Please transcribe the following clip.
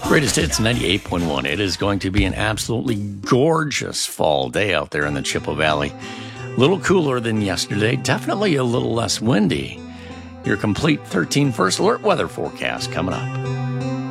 Greatest Hits 98.1. It is going to be an absolutely gorgeous fall day out there in the Chippewa Valley. A little cooler than yesterday, definitely a little less windy. Your complete 13 First Alert weather forecast coming up.